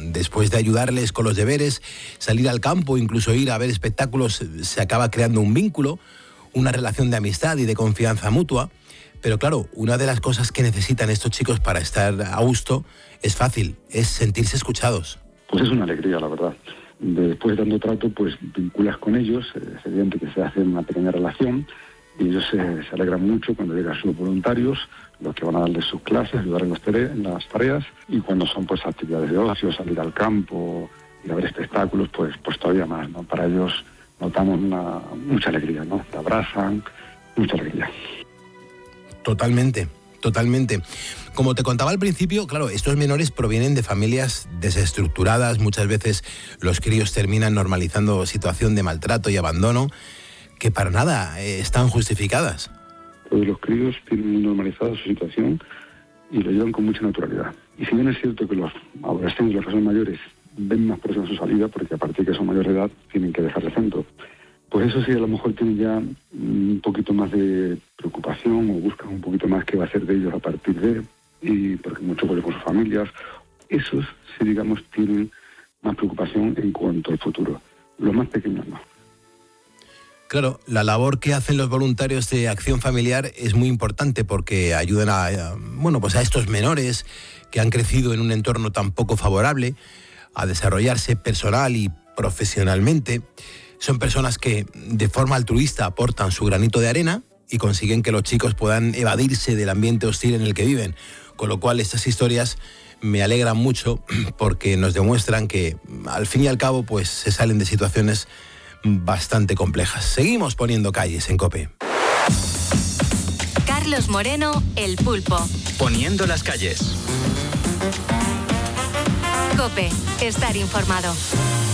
después de ayudarles con los deberes, salir al campo, incluso ir a ver espectáculos, se acaba creando un vínculo, una relación de amistad y de confianza mutua. Pero claro, una de las cosas que necesitan estos chicos para estar a gusto es fácil, es sentirse escuchados. Pues es una alegría, la verdad. Después de tanto trato, pues vinculas con ellos, es evidente que se hace una pequeña relación y ellos se alegran mucho cuando llegan sus voluntarios, los que van a darles sus clases, ayudar en las tareas, y cuando son pues actividades de ocio, salir al campo, ir a ver espectáculos, pues todavía más, ¿no? Para ellos notamos mucha alegría, ¿no? Te abrazan, mucha alegría. Totalmente. Como te contaba al principio, claro, estos menores provienen de familias desestructuradas, muchas veces los críos terminan normalizando situación de maltrato y abandono, que para nada están justificadas. Pues los críos tienen muy normalizada su situación y lo llevan con mucha naturalidad. Y si bien es cierto que los adolescentes, los que son mayores, ven más próxima su salida, porque a partir de que son mayores de edad tienen que dejar el centro, pues eso sí, a lo mejor tienen ya un poquito más de preocupación o buscan un poquito más qué va a hacer de ellos a partir de, y porque muchos vuelven con sus familias. Esos sí, digamos, tienen más preocupación en cuanto al futuro. Los más pequeños no. Claro, la labor que hacen los voluntarios de Acción Familiar es muy importante porque ayudan a estos menores que han crecido en un entorno tan poco favorable a desarrollarse personal y profesionalmente. Son personas que de forma altruista aportan su granito de arena y consiguen que los chicos puedan evadirse del ambiente hostil en el que viven. Con lo cual estas historias me alegran mucho porque nos demuestran que al fin y al cabo pues se salen de situaciones bastante complejas. Seguimos poniendo calles en COPE. Carlos Moreno, El Pulpo. Poniendo las calles. COPE, estar informado.